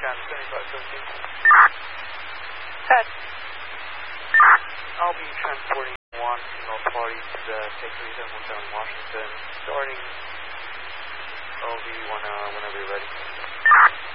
Recon 7517. Set. I'll be transporting one female party to the K3717 Washington, starting OV whenever you're ready.